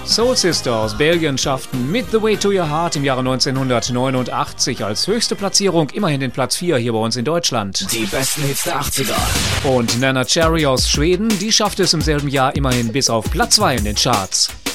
Soul Sister aus Belgien schafften mit The Way to Your Heart im Jahre 1989 als höchste Platzierung immerhin den Platz 4 hier bei uns in Deutschland. Die besten Hits der 80er. Und Nenna Cherry aus Schweden, die schaffte es im selben Jahr immerhin bis auf Platz 2 in den Charts.